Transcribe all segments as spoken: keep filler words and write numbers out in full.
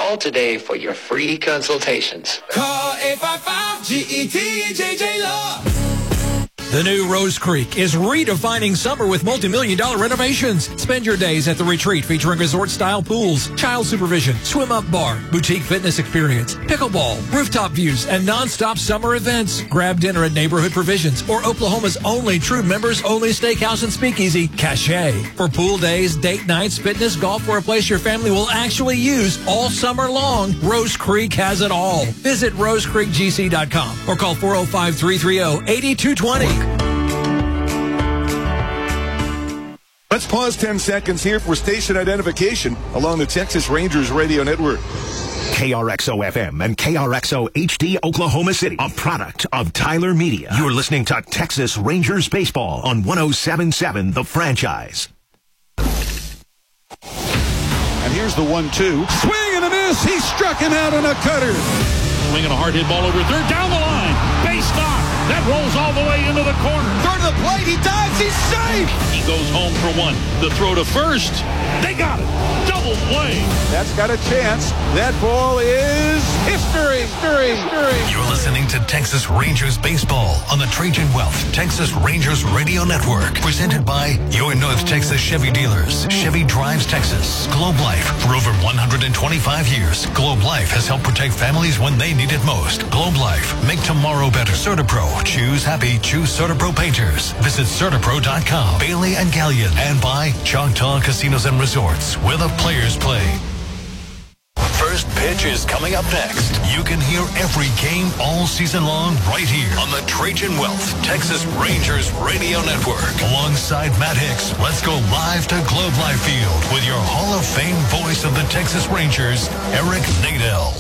Call today for your free consultations. Call eight five five G E T J J Law. The new Rose Creek is redefining summer with multi-million dollar renovations. Spend your days at the retreat featuring resort-style pools, child supervision, swim-up bar, boutique fitness experience, pickleball, rooftop views, and non-stop summer events. Grab dinner at Neighborhood Provisions or Oklahoma's only true members-only steakhouse and speakeasy, Cache. For pool days, date nights, fitness, golf, or a place your family will actually use all summer long, Rose Creek has it all. Visit rose creek g c dot com or call four oh five, three three oh, eight two two oh. Let's pause ten seconds here for station identification along the Texas Rangers radio network. K R X O F M and K R X O H D Oklahoma City, a product of Tyler Media. You're listening to Texas Rangers Baseball on one oh seven point seven The Franchise. And here's the one two. Swing and a miss. He struck him out on a cutter. Swinging a hard hit ball over third, down the line. Base stop. That rolls all the way into the corner. Third to the plate. He dives. He's safe. He goes home for one. The throw to first. They got it. Double play. That's got a chance. That ball is history. History. History. You're listening to Texas Rangers Baseball on the Trajan Wealth Texas Rangers Radio Network. Presented by your North Texas Chevy dealers. Chevy drives Texas. Globe Life. For over one hundred twenty-five years, Globe Life has helped protect families when they need it most. Globe Life. Make tomorrow better. CertaPro. Choose happy. Choose CertaPro Painters. Visit CertaPro dot com. Bailey and Gallion. And by Choctaw Casinos and Resorts, where the players play. First pitch is coming up next. You can hear every game all season long right here on the Trajan Wealth Texas Rangers Radio Network. Alongside Matt Hicks, let's go live to Globe Life Field with your Hall of Fame voice of the Texas Rangers, Eric Nadel.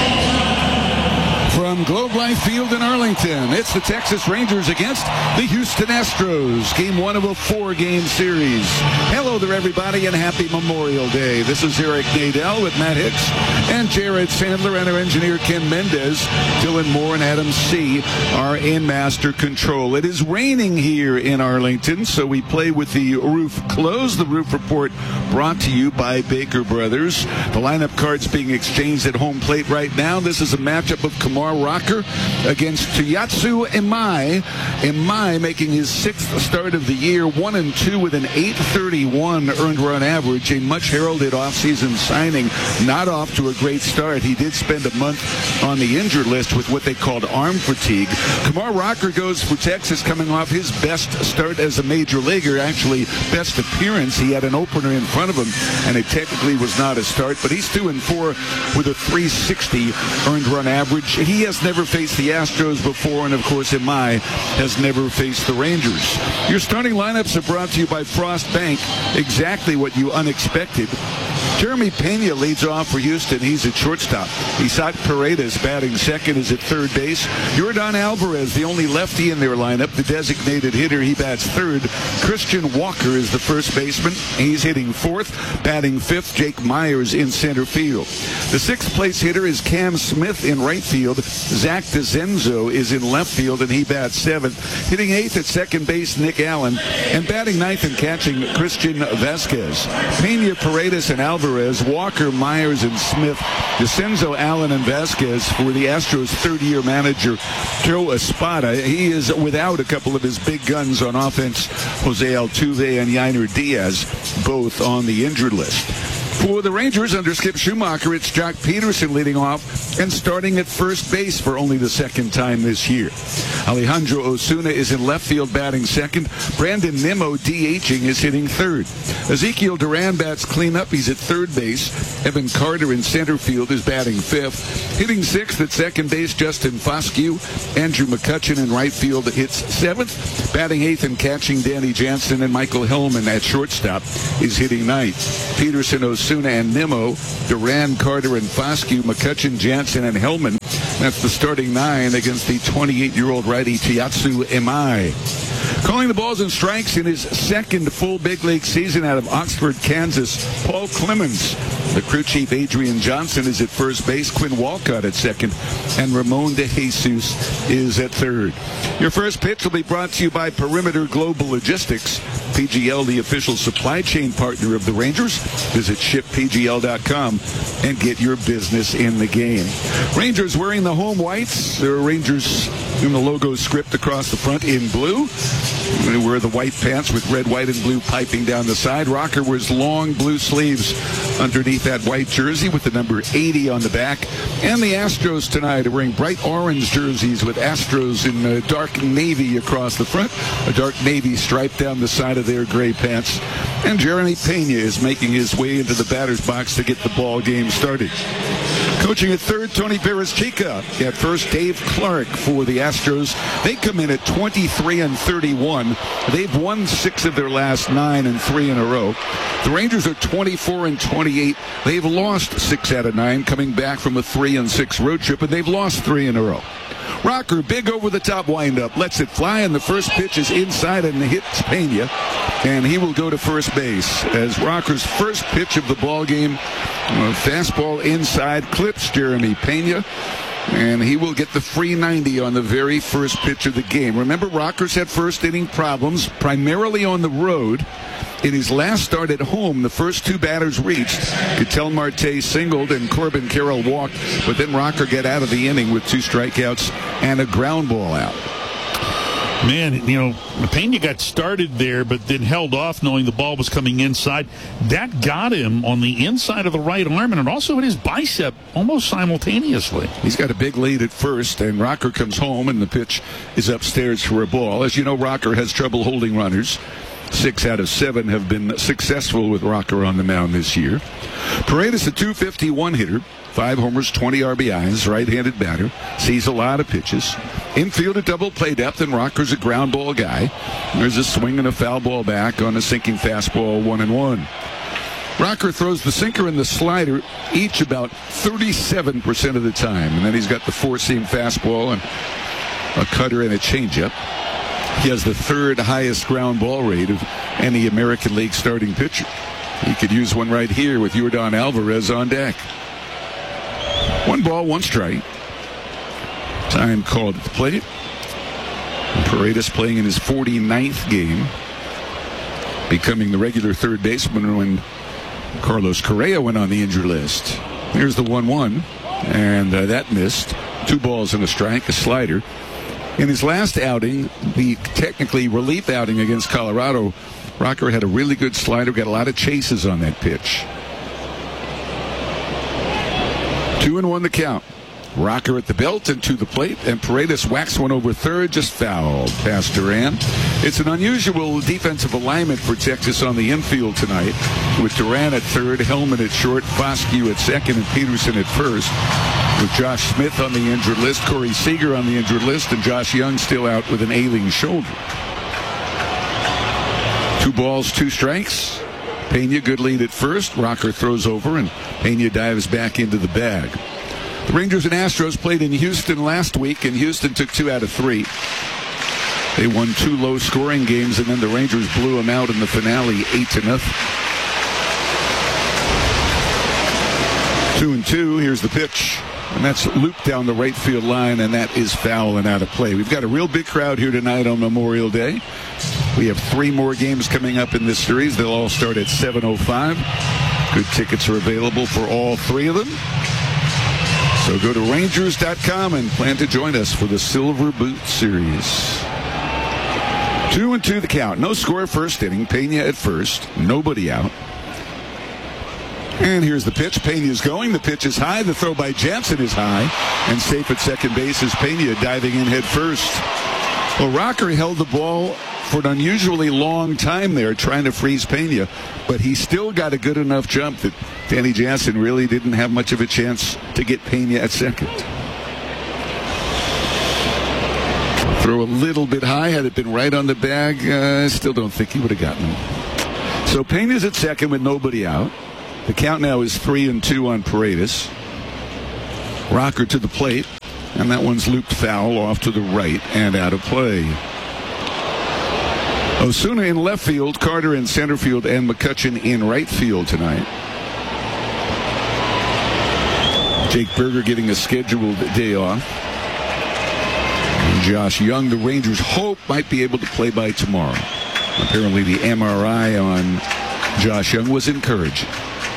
From Globe Life Field in Arlington, it's the Texas Rangers against the Houston Astros. Game one of a four-game series. Hello there, everybody, and happy Memorial Day. This is Eric Nadel with Matt Hicks and Jared Sandler and our engineer Ken Mendez. Dylan Moore and Adam C. are in master control. It is raining here in Arlington, so we play with the roof closed. The roof report brought to you by Baker Brothers. The lineup cards being exchanged at home plate right now. This is a matchup of Kamar Rocker against Tuyatsu Imai. Imai making his sixth start of the year, one and two with an eight thirty-one earned run average, a much heralded offseason signing. Not off to a great start. He did spend a month on the injured list with what they called arm fatigue. Kamar Rocker goes for Texas, coming off his best start as a major leaguer, actually best appearance. He had an opener in front of him, and it technically was not a start, but he's two and four with a three sixty earned run average. He has never faced the Astros before, and of course, Imai has never faced the Rangers. Your starting lineups are brought to you by Frost Bank. Exactly what you unexpected. Jeremy Pena leads off for Houston. He's at shortstop. Isaac Paredes batting second is at third base. Yordan Alvarez, the only lefty in their lineup, the designated hitter, he bats third. Christian Walker is the first baseman. He's hitting fourth. Batting fifth, Jake Myers in center field. The sixth place hitter is Cam Smith in right field. Zach DeZenzo is in left field, and he bats seventh. Hitting eighth at second base, Nick Allen. And batting ninth and catching, Christian Vasquez. Pena, Paredes, and Alvarez, Walker, Myers, and Smith. DeCenzo, Allen, and Vasquez for the Astros' third-year manager, Joe Espada. He is without a couple of his big guns on offense, Jose Altuve and Yainer Diaz, both on the injured list. For the Rangers under Skip Schumacher, it's Jock Peterson leading off and starting at first base for only the second time this year. Alejandro Osuna is in left field batting second. Brandon Nimmo DHing is hitting third. Ezekiel Duran bats cleanup. He's at third base. Evan Carter in center field is batting fifth. Hitting sixth at second base, Justin Foscue. Andrew McCutchen in right field hits seventh. Batting eighth and catching, Danny Jansen, and Michael Hellman at shortstop is hitting ninth. Peterson, Osuna, and Nimmo, Duran, Carter, and Foscue, McCutchen, Jansen, and Hellman. That's the starting nine against the twenty-eight-year-old righty Tuyatsu Imai. Calling the balls and strikes in his second full big league season out of Oxford, Kansas, Paul Clemens. The crew chief Adrian Johnson is at first base, Quinn Walcott at second, and Ramon De Jesus is at third. Your first pitch will be brought to you by Perimeter Global Logistics, P G L, the official supply chain partner of the Rangers. Visit ship P G L dot com and get your business in the game. Rangers wearing the home whites. There are Rangers in the logo script across the front in blue. They wear the white pants with red, white, and blue piping down the side. Rocker wears long blue sleeves underneath that white jersey with the number eighty on the back. And the Astros tonight are wearing bright orange jerseys with Astros in uh, dark navy across the front, a dark navy stripe down the side of their gray pants. And Jeremy Pena is making his way into the batter's box to get the ball game started. Coaching at third, Tony Perez-Chica. At first, Dave Clark for the Astros. They come in at twenty-three and thirty-one. They've won six of their last nine and three in a row. The Rangers are twenty-four and twenty-eight. They've lost six out of nine, coming back from a three and six road trip, and they've lost three in a row. Rocker, big over-the-top windup, lets it fly, and the first pitch is inside and hits Pena, and he will go to first base. As Rocker's first pitch of the ball game, a fastball inside clips Jeremy Pena, and he will get the free ninety on the very first pitch of the game. Remember, Rockers had first-inning problems, primarily on the road. In his last start at home, the first two batters reached. Ketel Marte singled and Corbin Carroll walked, but then Rocker got out of the inning with two strikeouts and a ground ball out. Man, you know, Pena got started there, but then held off knowing the ball was coming inside. That got him on the inside of the right arm, and it also hit his bicep almost simultaneously. He's got a big lead at first, and Rocker comes home, and the pitch is upstairs for a ball. As you know, Rocker has trouble holding runners. Six out of seven have been successful with Rocker on the mound this year. Paredes, a two fifty-one hitter, five homers, twenty R B Is, right-handed batter, sees a lot of pitches. Infield at double play depth, and Rocker's a ground ball guy. There's a swing and a foul ball back on a sinking fastball, one and one. Rocker throws the sinker and the slider each about thirty-seven percent of the time, and then he's got the four-seam fastball and a cutter and a changeup. He has the third highest ground ball rate of any American League starting pitcher. He could use one right here with Yordan Alvarez on deck. One ball, one strike. Time called at the plate. And Paredes playing in his forty-ninth game, becoming the regular third baseman when Carlos Correa went on the injured list. Here's the one one, and uh, that missed. Two balls and a strike, a slider. In his last outing, the technically relief outing against Colorado, Rocker had a really good slider, got a lot of chases on that pitch. Two and one the count. Rocker at the belt and to the plate, and Paredes whacks one over third, just fouled past Duran. It's an unusual defensive alignment for Texas on the infield tonight, with Duran at third, Hellman at short, Foscue at second, and Peterson at first. With Josh Smith on the injured list, Corey Seager on the injured list, and Josh Young still out with an ailing shoulder. Two balls, two strikes. Pena, good lead at first. Rocker throws over, and Pena dives back into the bag. The Rangers and Astros played in Houston last week, and Houston took two out of three. They won two low-scoring games, and then the Rangers blew them out in the finale, eight to nothing. Two and two. Here's the pitch. And that's looped down the right field line, and that is foul and out of play. We've got a real big crowd here tonight on Memorial Day. We have three more games coming up in this series. They'll all start at seven oh five. Good tickets are available for all three of them. So go to Rangers dot com and plan to join us for the Silver Boot Series. Two and two the count. No score first inning. Pena at first. Nobody out. And here's the pitch. Pena's going. The pitch is high. The throw by Jansen is high. And safe at second base is Pena diving in head first. Well, Rocker held the ball for an unusually long time there trying to freeze Pena. But he still got a good enough jump that Danny Jansen really didn't have much of a chance to get Pena at second. Throw a little bit high. Had it been right on the bag, I uh, still don't think he would have gotten him. So Pena's at second with nobody out. The count now is three and two on Paredes. Rocker to the plate, and that one's looped foul off to the right and out of play. Osuna in left field, Carter in center field, and McCutchen in right field tonight. Jake Berger getting a scheduled day off. And Josh Young, the Rangers hope, might be able to play by tomorrow. Apparently the M R I on Josh Young was encouraging.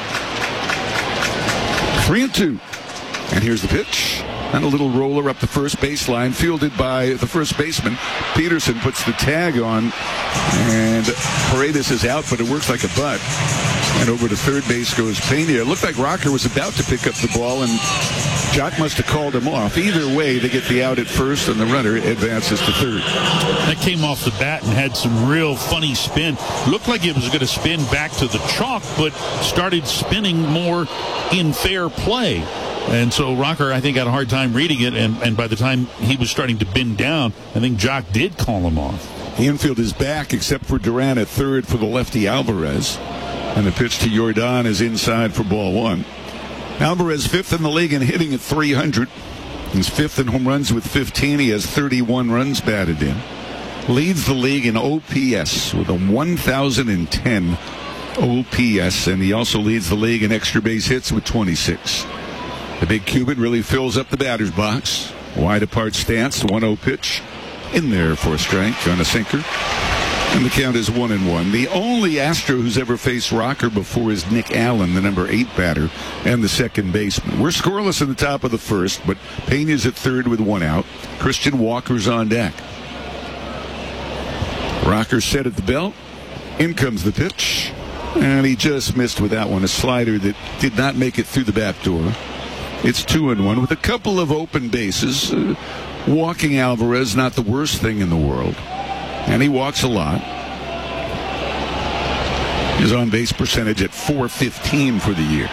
Three and two. And here's the pitch. And a little roller up the first baseline, fielded by the first baseman. Peterson puts the tag on, and Paredes is out, but it works like a butt. And over to third base goes Pena. It looked like Rocker was about to pick up the ball, and Jock must have called him off. Either way, they get the out at first, and the runner advances to third. That came off the bat and had some real funny spin. Looked like it was going to spin back to the chalk, but started spinning more in fair play. And so Rocker, I think, had a hard time reading it, and, and by the time he was starting to bend down, I think Jock did call him off. The infield is back, except for Duran at third for the lefty Alvarez. And the pitch to Jordan is inside for ball one. Alvarez fifth in the league in hitting at three hundred. He's fifth in home runs with fifteen. He has thirty-one runs batted in. Leads the league in O P S with a one thousand ten O P S, and he also leads the league in extra base hits with twenty-six. The big Cuban really fills up the batter's box. Wide apart stance, one oh pitch. In there for a strike on a sinker. And the count is one and one. The only Astro who's ever faced Rocker before is Nick Allen, the number eight batter, and the second baseman. We're scoreless in the top of the first, but Pena's at third with one out. Christian Walker's on deck. Rocker set at the belt. In comes the pitch. And he just missed with that one. A slider that did not make it through the back door. It's two and one with a couple of open bases. Uh, walking Alvarez, not the worst thing in the world. And he walks a lot. His on-base percentage at four fifteen for the year.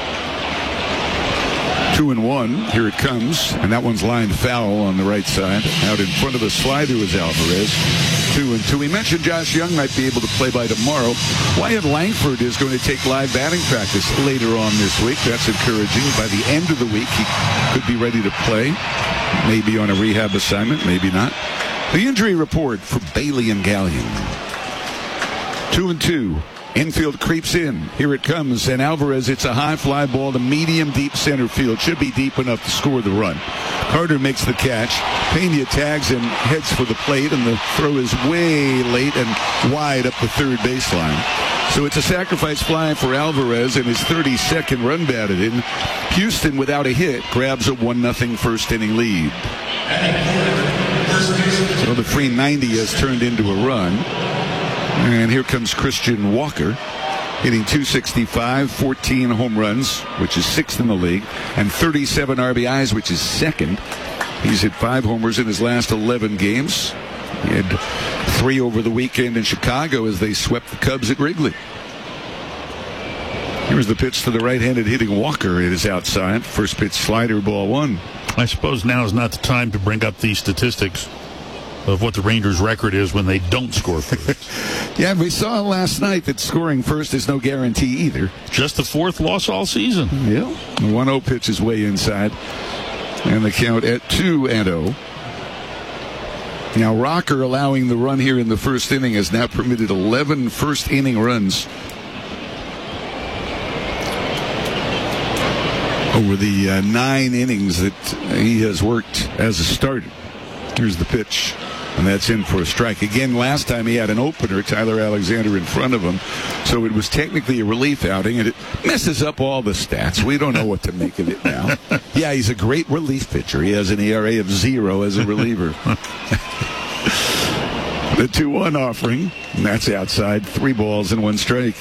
Two and one. Here it comes. And that one's lined foul on the right side. Out in front of the slider is Alvarez. Two and two. We mentioned Josh Young might be able to play by tomorrow. Wyatt Langford is going to take live batting practice later on this week. That's encouraging. By the end of the week, he could be ready to play. Maybe on a rehab assignment, maybe not. The injury report for Bailey and Gallion. Two and two. Infield creeps in. Here it comes. And Alvarez, it's a high fly ball to medium deep center field. Should be deep enough to score the run. Carter makes the catch. Pena tags and heads for the plate, and the throw is way late and wide up the third baseline. So it's a sacrifice fly for Alvarez and his thirty-second run batted in. Houston, without a hit, grabs a one nothing first inning lead. So the free ninety has turned into a run. And here comes Christian Walker, hitting two sixty-five, fourteen home runs, which is sixth in the league, and thirty-seven R B Is, which is second. He's hit five homers in his last eleven games. He had three over the weekend in Chicago as they swept the Cubs at Wrigley. Here's the pitch to the right-handed hitting Walker. It is outside. First pitch slider, ball one. I suppose now is not the time to bring up these statistics of what the Rangers' record is when they don't score first. Yeah, we saw last night that scoring first is no guarantee either. Just the fourth loss all season. Yeah. The one oh pitch is way inside. And the count at two and oh. Now, Rocker, allowing the run here in the first inning, has now permitted eleven first inning runs over the uh, nine innings that he has worked as a starter. Here's the pitch, and that's in for a strike. Again, last time he had an opener, Tyler Alexander, in front of him, so it was technically a relief outing, and it messes up all the stats. We don't know what to make of it now. Yeah, he's a great relief pitcher. He has an E R A of zero as a reliever. The two one offering, and that's outside. Three balls and one strike.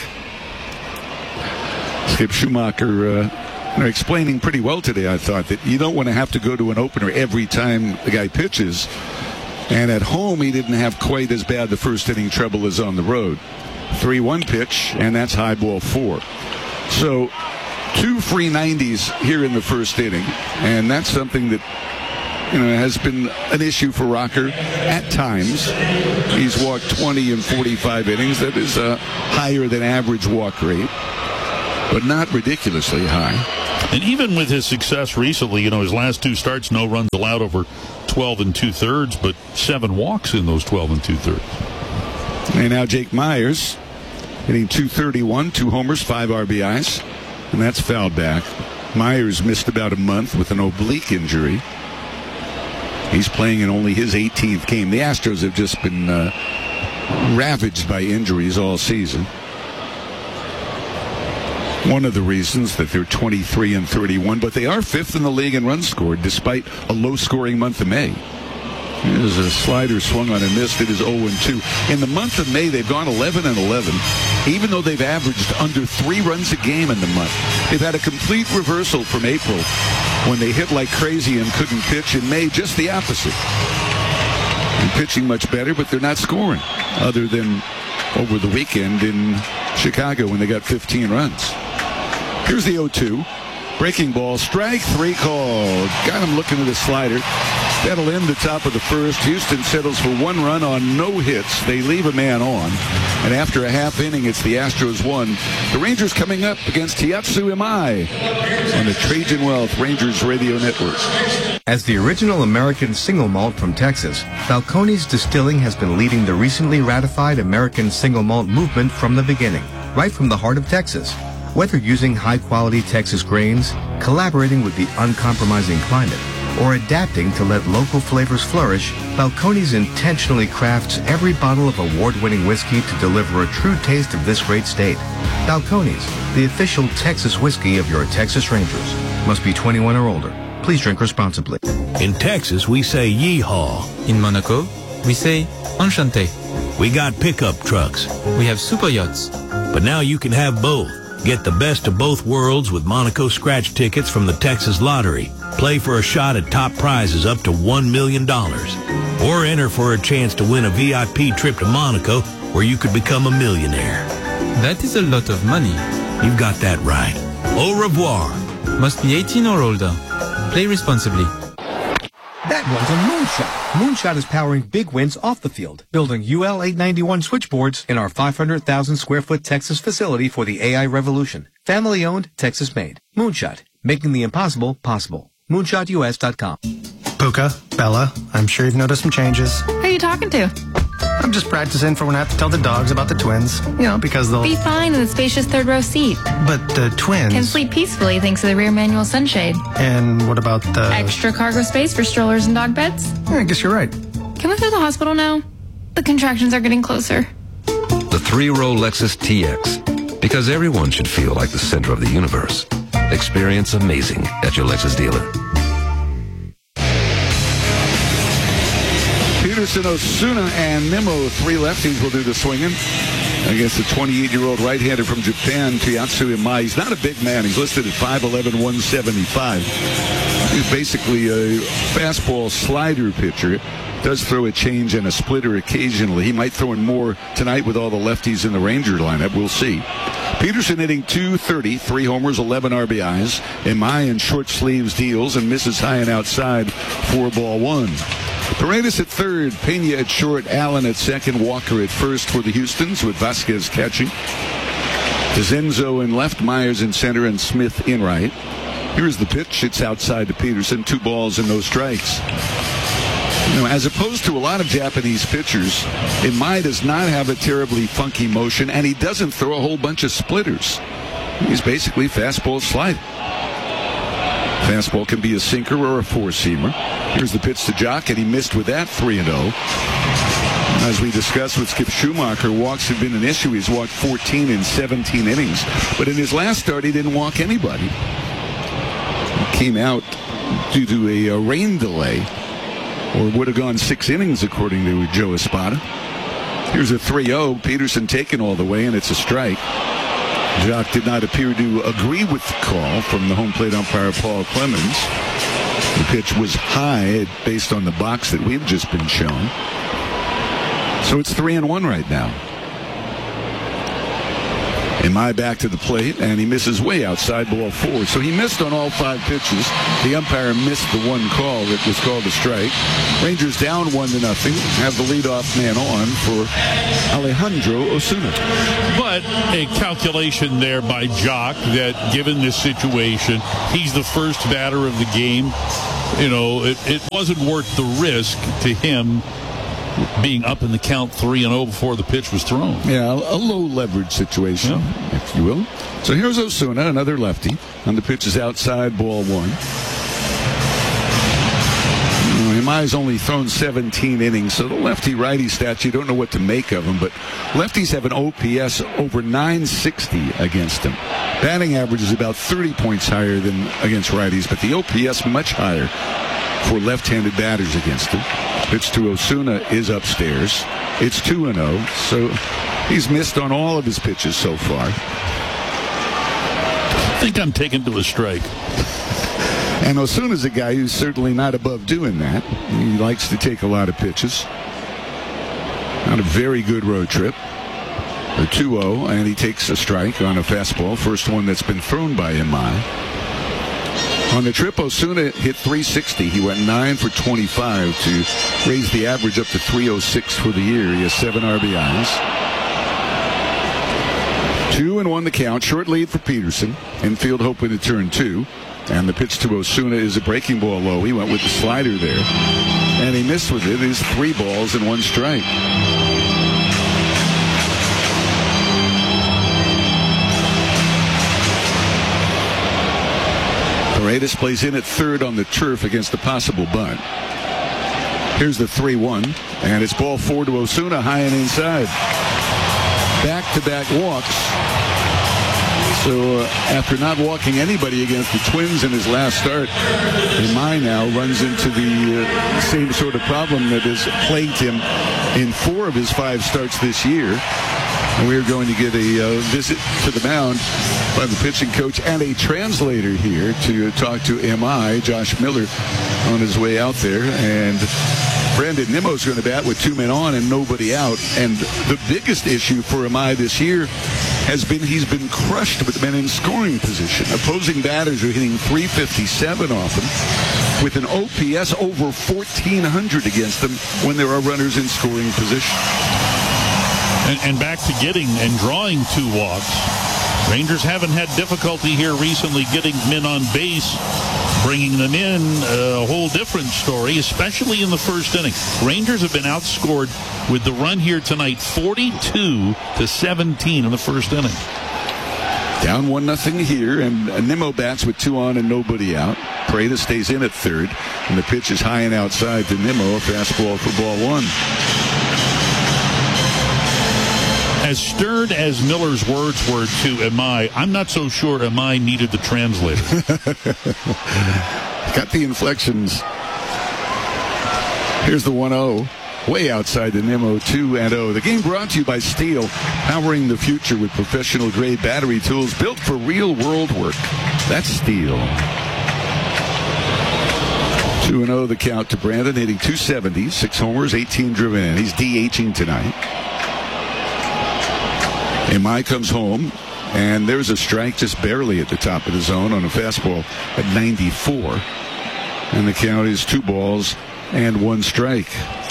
Skip Schumacher uh, explaining pretty well today, I thought, that you don't want to have to go to an opener every time the guy pitches. And at home, he didn't have quite as bad the first inning trouble as on the road. three one pitch, and that's high ball four. So two free nineties here in the first inning, and that's something that, you know, has been an issue for Rocker at times. He's walked twenty in forty-five innings. That is a higher than average walk rate, but not ridiculously high. And even with his success recently, you know, his last two starts, no runs allowed over twelve and two thirds, but seven walks in those twelve and two thirds. And now Jake Myers hitting two thirty-one, two homers, five R B Is, and that's fouled back. Myers missed about a month with an oblique injury. He's playing in only his eighteenth game. The Astros have just been uh, ravaged by injuries all season. One of the reasons that they're twenty-three and thirty-one, but they are fifth in the league in runs scored despite a low-scoring month of May. There's a slider swung on and missed. It is oh and two. In the month of May, they've gone eleven and eleven, even though they've averaged under three runs a game in the month. They've had a complete reversal from April when they hit like crazy and couldn't pitch. In May, just the opposite. And pitching much better, but they're not scoring, other than over the weekend in Chicago when they got fifteen runs. Here's the oh two. Breaking ball, strike three called. Got him looking at the slider. That'll end the top of the first. Houston settles for one run on no hits. They leave a man on. And after a half inning, it's the Astros one. The Rangers coming up against Hiatsu Imai on the Trajan Wealth Rangers Radio Network. As the original American single malt from Texas, Balcones Distilling has been leading the recently ratified American single malt movement from the beginning, right from the heart of Texas. Whether using high-quality Texas grains, collaborating with the uncompromising climate, or adapting to let local flavors flourish, Balcones intentionally crafts every bottle of award-winning whiskey to deliver a true taste of this great state. Balcones, the official Texas whiskey of your Texas Rangers. Must be twenty-one or older. Please drink responsibly. In Texas, we say yeehaw. In Monaco, we say enchanté. We got pickup trucks. We have super yachts. But now you can have both. Get the best of both worlds with Monaco scratch tickets from the Texas Lottery. Play for a shot at top prizes up to one million dollars. Or enter for a chance to win a V I P trip to Monaco where you could become a millionaire. That is a lot of money. You've got that right. Au revoir. Must be eighteen or older. Play responsibly. That one's a moonshot. Moonshot is powering big wins off the field, building U L eight ninety-one switchboards in our five hundred thousand square foot Texas facility for the A I revolution. Family owned, Texas made. Moonshot, making the impossible possible. moonshot U S dot com. Puka, Bella, I'm sure you've noticed some changes. Who are you talking to? I'm just practicing for when I have to tell the dogs about the twins. You know, because they'll... Be fine in the spacious third row seat. But the twins... Can sleep peacefully thanks to the rear manual sunshade. And what about the... Extra cargo space for strollers and dog beds? Yeah, I guess you're right. Can we go to the hospital now? The contractions are getting closer. The three-row Lexus T X. Because everyone should feel like the center of the universe. Experience amazing at your Lexus dealer. Peterson, Osuna, and Nimmo, three lefties, will do the swinging against the twenty-eight-year-old right-hander from Japan, Hiatsu Imai. He's not a big man. He's listed at five eleven, one seventy-five. He's basically a fastball slider pitcher. Does throw a change and a splitter occasionally. He might throw in more tonight with all the lefties in the Ranger lineup. We'll see. Peterson hitting two thirty, three homers, eleven R B Is. Imai in short sleeves deals and misses high and outside, four ball one. Paredes at third, Pena at short, Allen at second, Walker at first for the Houstons with Vasquez catching. DeZenzo in left, Myers in center, and Smith in right. Here's the pitch. It's outside to Peterson. Two balls and no strikes. You know, as opposed to a lot of Japanese pitchers, Imai does not have a terribly funky motion, and he doesn't throw a whole bunch of splitters. He's basically fastball slide. Fastball can be a sinker or a four-seamer. Here's the pitch to Jock, and he missed with that, three and oh. As we discussed with Skip Schumacher, walks have been an issue. He's walked fourteen in seventeen innings. But in his last start, he didn't walk anybody. He came out due to a, a rain delay, or would have gone six innings, according to Joe Espada. Here's a three oh. Peterson taken all the way, and it's a strike. Jock did not appear to agree with the call from the home plate umpire, Paul Clemens. The pitch was high based on the box that we've just been shown. So it's three and one right now. Imai back to the plate, and he misses way outside ball four. So he missed on all five pitches. The umpire missed the one call that was called a strike. Rangers down one to nothing. Have the leadoff man on for Alejandro Osuna. But a calculation there by Jock that given this situation, he's the first batter of the game. You know, it, it wasn't worth the risk to him being up in the count three and oh before the pitch was thrown. Yeah, a low leverage situation, yeah. if you will. So here's Osuna, another lefty. And the pitch is outside, ball one. Imai's only thrown seventeen innings, so the lefty-righty stats, you don't know what to make of them, but lefties have an O P S over nine sixty against them. Batting average is about thirty points higher than against righties, but the O P S much higher for left-handed batters against him. Pitch to Osuna is upstairs. It's two and oh, so he's missed on all of his pitches so far. I think I'm taken to a strike. And Osuna's a guy who's certainly not above doing that. He likes to take a lot of pitches. On a very good road trip. A two oh, and he takes a strike on a fastball. First one that's been thrown by Imai. On the trip, Osuna hit three sixty. He went nine for twenty-five to raise the average up to three oh six for the year. He has seven R B Is. Two and one the count. Short lead for Peterson. Infield hoping to turn two. And the pitch to Osuna is a breaking ball low. He went with the slider there. And he missed with it. It is three balls and one strike. Paredes plays in at third on the turf against the possible bunt. Here's the three one. And it's ball four to Osuna, high and inside. Back-to-back walks. So uh, after not walking anybody against the Twins in his last start, Imai now runs into the uh, same sort of problem that has plagued him in four of his five starts this year. And we are going to get a uh, visit to the mound by the pitching coach and a translator here to talk to Imai. Josh Miller on his way out there. And Brandon Nimmo's going to bat with two men on and nobody out. And the biggest issue for Imai this year has been he's been crushed with men in scoring position. Opposing batters are hitting three fifty-seven off him with an O P S over fourteen hundred against them when there are runners in scoring position. And, and back to getting and drawing two walks. Rangers haven't had difficulty here recently getting men on base. Bringing them in, a whole different story, especially in the first inning. Rangers have been outscored with the run here tonight, forty-two to seventeen in the first inning. Down one nothing here, and Nimmo bats with two on and nobody out. Paredes stays in at third, and the pitch is high and outside to Nimmo, a fastball for ball one. As stern as Miller's words were to Imai, I'm not so sure Imai needed the translator. Got the inflections. Here's the one oh. Way outside the Nimmo, two and oh. The game brought to you by Steel, powering the future with professional-grade battery tools built for real-world work. That's Steel. two and oh the count to Brandon, hitting two seventy, six homers, eighteen driven in. He's DHing tonight. Imai comes home, and there's a strike just barely at the top of the zone on a fastball at ninety-four. And the count is two balls and one strike.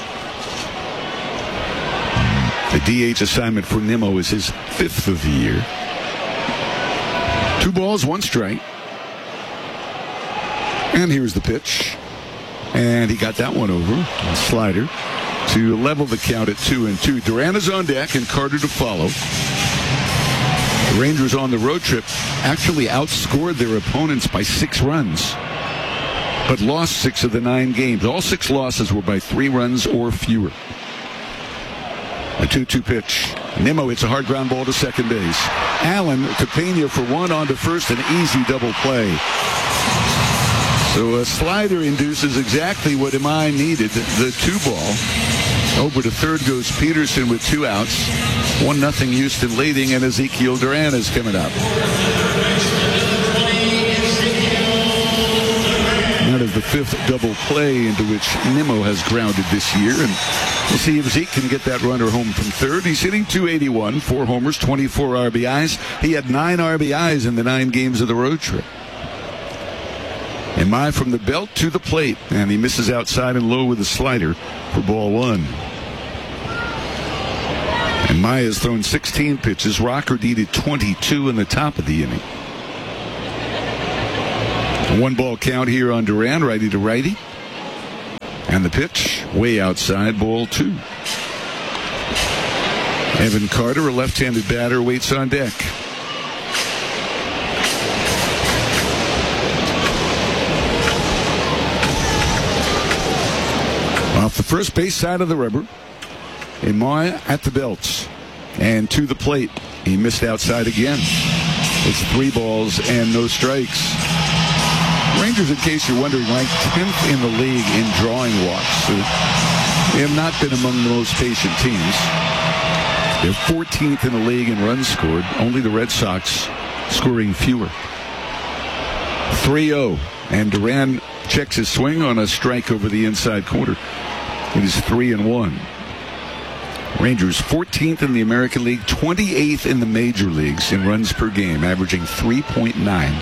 The D H assignment for Nimmo is his fifth of the year. Two balls, one strike. And here's the pitch. And he got that one over. A slider to level the count at two and two. Duran is on deck and Carter to follow. The Rangers on the road trip actually outscored their opponents by six runs, but lost six of the nine games. All six losses were by three runs or fewer. A two two pitch. Nimmo hits a hard ground ball to second base. Allen to Pena for one, on to first, an easy double play. So a slider induces exactly what Imai needed, the two ball. Over to third goes Peterson with two outs. One nothing Houston leading, and Ezekiel Duran is coming up. That is the fifth double play into which Nimmo has grounded this year, and we'll see if Zeke can get that runner home from third. He's hitting two eighty-one, four homers, twenty-four R B Is. He had nine R B Is in the nine games of the road trip. Imai from the belt to the plate, and he misses outside and low with a slider for ball one. Imai has thrown sixteen pitches. Rocker needed twenty-two in the top of the inning. A one ball count here on Duran, righty to righty. And the pitch way outside, ball two. Evan Carter, a left-handed batter, waits on deck. Off the first base side of the rubber, Amaya at the belts and to the plate. He missed outside again. It's three balls and no strikes. Rangers, in case you're wondering, ranked tenth in the league in drawing walks. So they have not been among the most patient teams. They're fourteenth in the league in runs scored. Only the Red Sox scoring fewer. three oh. And Duran checks his swing on a strike over the inside corner. It is three and one. Rangers fourteenth in the American League, twenty-eighth in the major leagues in runs per game, averaging three point nine.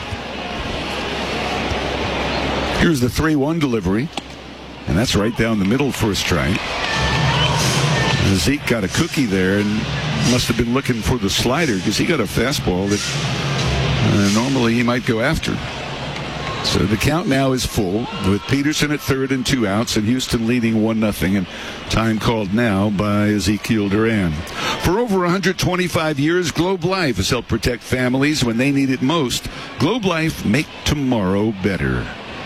Here's the three one delivery, and that's right down the middle for a strike. And Zeke got a cookie there and must have been looking for the slider because he got a fastball that uh, normally he might go after. So the count now is full with Peterson at third and two outs and Houston leading one nothing, and time called now by Ezekiel Duran. For over one hundred twenty-five years, Globe Life has helped protect families when they need it most. Globe Life, make tomorrow better.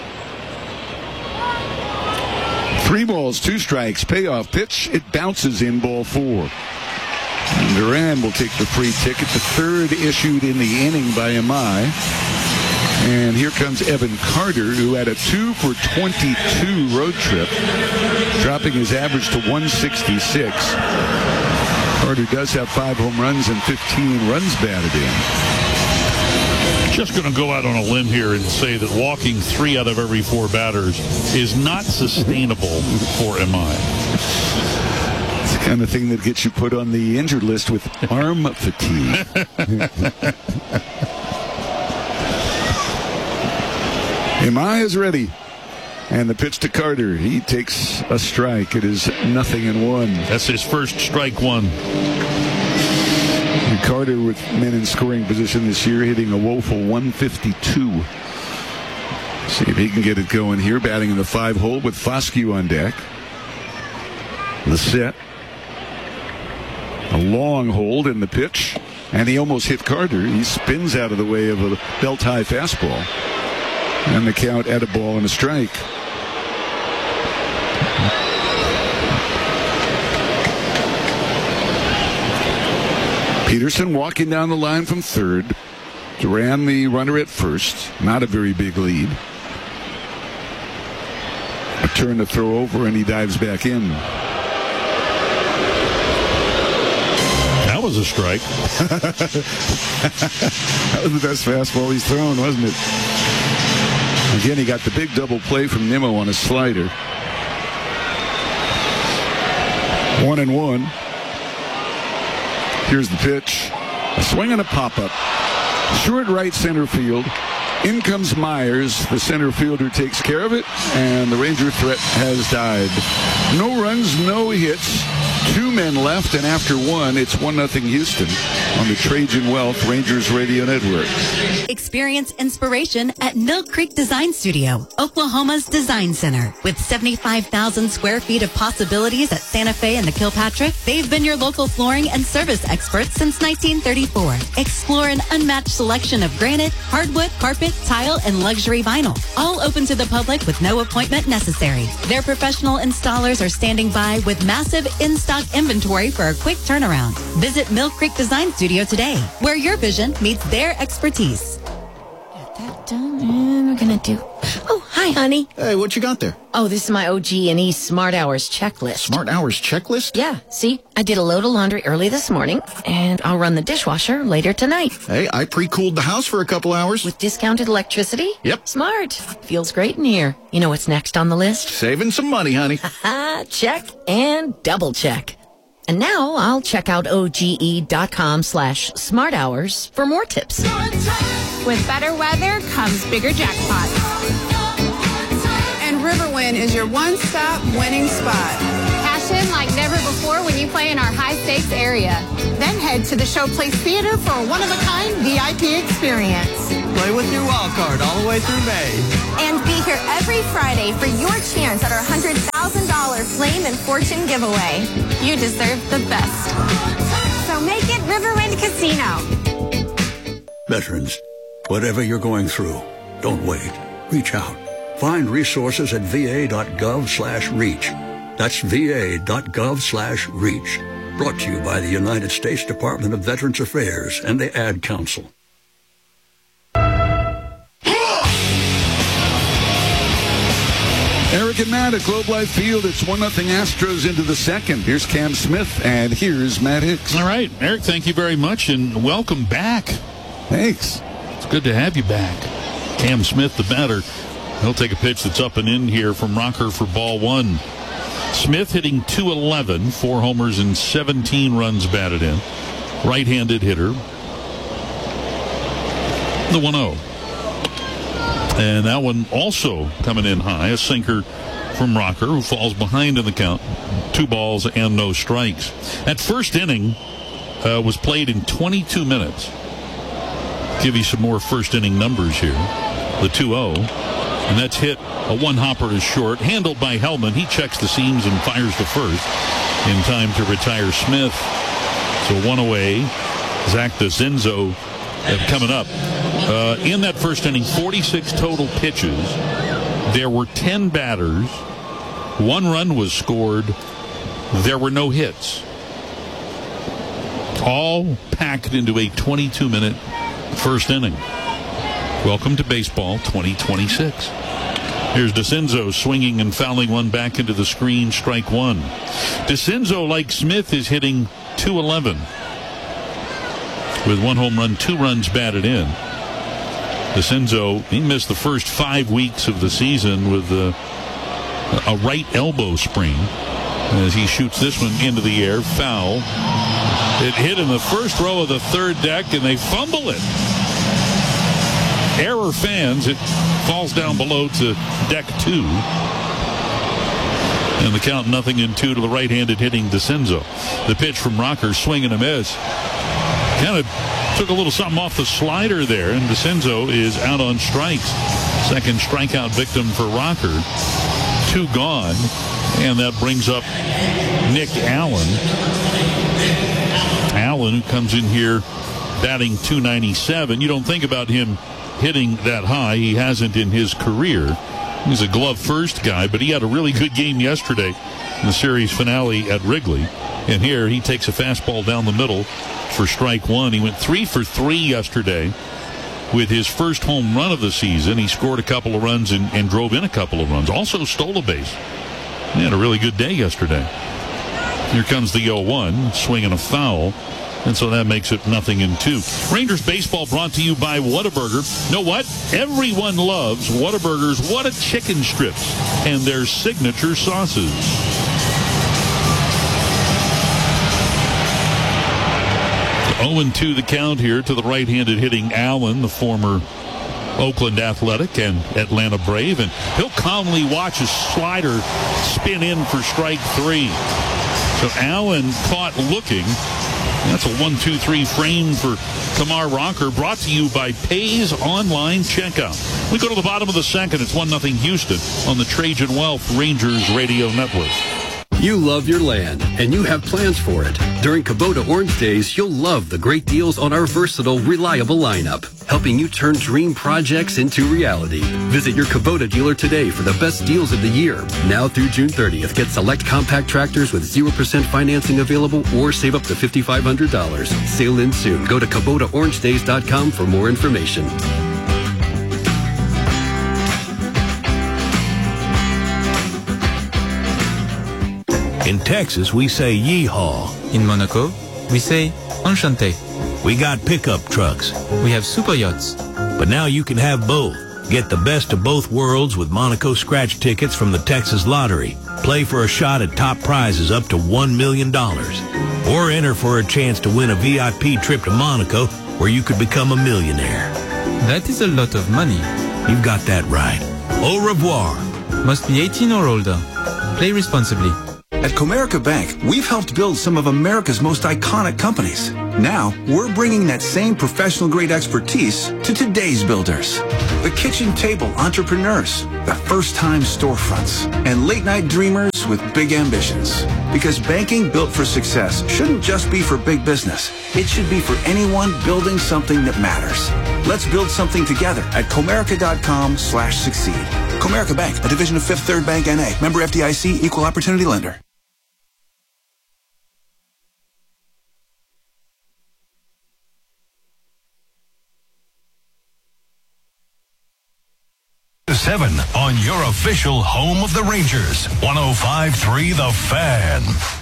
Three balls, two strikes, payoff pitch. It bounces in, ball four. And Duran will take the free ticket, the third issued in the inning by Amai. And here comes Evan Carter, who had a two for twenty-two road trip, dropping his average to one sixty-six. Carter does have five home runs and fifteen runs batted in. Just going to go out on a limb here and say that walking three out of every four batters is not sustainable for M I. It's the kind of thing that gets you put on the injured list with arm fatigue. Amaya is ready. And the pitch to Carter. He takes a strike. It is nothing and one. That's his first strike one. And Carter with men in scoring position this year, hitting a woeful one fifty-two. See if he can get it going here. Batting in the five hole with Foscue on deck. The set. A long hold in the pitch. And he almost hit Carter. He spins out of the way of a belt-high fastball. And the count at a ball and a strike. Peterson walking down the line from third. Duran, the runner at first. Not a very big lead. A turn to throw over, and he dives back in. That was a strike. That was the best fastball he's thrown, wasn't it? Again, he got the big double play from Nimmo on a slider. One and one. Here's the pitch. A swing and a pop-up. Short right center field. In comes Myers. The center fielder takes care of it, and the Ranger threat has died. No runs, no hits. Two men left, and after one, it's one nothing Houston on the Trajan Wealth Rangers Radio Network. Experience inspiration at Mill Creek Design Studio, Oklahoma's design center. With seventy-five thousand square feet of possibilities at Santa Fe and the Kilpatrick, they've been your local flooring and service experts since nineteen thirty-four. Explore an unmatched selection of granite, hardwood, carpet, tile, and luxury vinyl. All open to the public with no appointment necessary. Their professional installers are standing by with massive in-stock inventory for a quick turnaround. Visit Mill Creek Design Studio today, where your vision meets their expertise. Get that done, and we're gonna do... Oh, hi, honey. Hey, what you got there? Oh, this is my O G and E Smart Hours checklist. Smart Hours checklist? Yeah, see, I did a load of laundry early this morning, and I'll run the dishwasher later tonight. Hey, I pre-cooled the house for a couple hours. With discounted electricity? Yep. Smart. Feels great in here. You know what's next on the list? Saving some money, honey. Ha check and double check. And now I'll check out OGE.com slash smart hours for more tips. With better weather comes bigger jackpots. And Riverwind is your one-stop winning spot. Cash in like never before when you play in our high-stakes area. Then head to the Showplace Theater for a one-of-a-kind V I P experience. Play with your wild card all the way through May. And be here every Friday for your chance at our one hundred thousand dollars Flame and Fortune giveaway. You deserve the best. So make it Riverwind Casino. Veterans, whatever you're going through, don't wait. Reach out. Find resources at va.gov slash reach. That's va.gov slash reach. Brought to you by the United States Department of Veterans Affairs and the Ad Council. Eric and Matt at Globe Life Field. It's one nothing Astros into the second. Here's Cam Smith, and here's Matt Hicks. All right, Eric, thank you very much, and welcome back. Thanks. It's good to have you back. Cam Smith, the batter. He'll take a pitch that's up and in here from Rocker for ball one. Smith hitting two eleven, four homers and seventeen runs batted in. Right-handed hitter. The one oh. And that one also coming in high, a sinker from Rocker, who falls behind in the count. Two balls and no strikes. That first inning uh, was played in twenty-two minutes. Give you some more first inning numbers here. The two oh. And that's hit a one-hopper to short, handled by Hellman. He checks the seams and fires to first in time to retire Smith. So one away. Zach DeCinzo coming up. Uh, in that first inning, forty-six total pitches. There were ten batters. One run was scored. There were no hits. All packed into a twenty-two minute first inning. Welcome to baseball twenty twenty-six. Here's DeCinzo swinging and fouling one back into the screen, strike one. DeCinzo, like Smith, is hitting two eleven. With one home run, two runs batted in. DeCinzo, he missed the first five weeks of the season with a, a right elbow sprain as he shoots this one into the air, foul. It hit in the first row of the third deck, and they fumble it. Error fans, it falls down below to deck two. And the count nothing in two to the right-handed hitting DeCinzo. The pitch from Rocker, swing and a miss. Kind of took a little something off the slider there, and DeCinzo is out on strikes. Second strikeout victim for Rocker. Two gone, and that brings up Nick Allen. Allen, who comes in here batting two ninety-seven. You don't think about him hitting that high. He hasn't in his career. He's a glove first guy, but he had a really good game yesterday in the series finale at Wrigley. And here he takes a fastball down the middle for strike one. He went three for three yesterday with his first home run of the season. He scored a couple of runs and, and drove in a couple of runs. Also stole a base. He had a really good day yesterday. Here comes the oh one, swinging a foul. And so that makes it nothing in two. Rangers baseball brought to you by Whataburger. Know what? Everyone loves Whataburger's What a Chicken Strips and their signature sauces. oh and two the count here to the right-handed hitting Allen, the former Oakland Athletic and Atlanta Brave. And he'll calmly watch his slider spin in for strike three. So Allen caught looking. That's a one two three frame for Kamar Rocker, brought to you by Pays Online Checkout. We go to the bottom of the second. It's one nothing Houston on the Trajan Wealth Rangers Radio Network. You love your land, and you have plans for it. During Kubota Orange Days, you'll love the great deals on our versatile, reliable lineup, helping you turn dream projects into reality. Visit your Kubota dealer today for the best deals of the year. Now through June thirtieth, get select compact tractors with zero percent financing available or save up to five thousand five hundred dollars. Sale ends soon. Go to Kubota Orange Days dot com for more information. In Texas, we say yeehaw. In Monaco, we say enchanté. We got pickup trucks. We have super yachts. But now you can have both. Get the best of both worlds with Monaco scratch tickets from the Texas Lottery. Play for a shot at top prizes up to one million dollars. Or enter for a chance to win a V I P trip to Monaco where you could become a millionaire. That is a lot of money. You've got that right. Au revoir. Must be eighteen or older. Play responsibly. At Comerica Bank, we've helped build some of America's most iconic companies. Now, we're bringing that same professional-grade expertise to today's builders. The kitchen table entrepreneurs, the first-time storefronts, and late-night dreamers with big ambitions. Because banking built for success shouldn't just be for big business. It should be for anyone building something that matters. Let's build something together at Comerica.com slash succeed. Comerica Bank, a division of Fifth Third Bank N A. Member F D I C, equal opportunity lender. seven on your official home of the Rangers. one oh five point three The Fan.